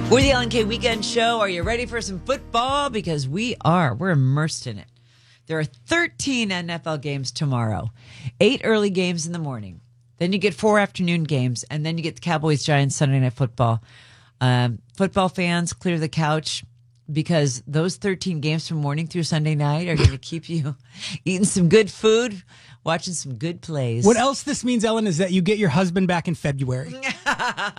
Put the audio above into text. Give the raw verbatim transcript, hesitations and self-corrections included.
We're the L N K Weekend Show. Are you ready for some football? Because we are. We're immersed in it. There are thirteen N F L games tomorrow, eight early games in the morning. Then you get four afternoon games, and then you get the Cowboys-Giants Sunday Night Football. Um, football fans, clear the couch, because those thirteen games from morning through Sunday night are going to keep you eating some good food, watching some good plays. What else this means, Ellen, is that you get your husband back in February.